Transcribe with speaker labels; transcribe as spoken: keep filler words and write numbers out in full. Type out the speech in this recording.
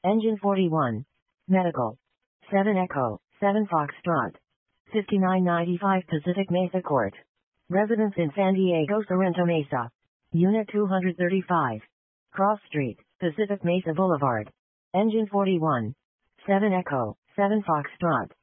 Speaker 1: Engine forty-one. Medical. seven Echo, seven Foxtrot. fifty-nine ninety-five Pacific Mesa Court. Residence in San Diego Sorrento Mesa. Unit two thirty-five. Cross Street, Pacific Mesa Boulevard. Engine forty-one. seven Echo, seven Foxtrot.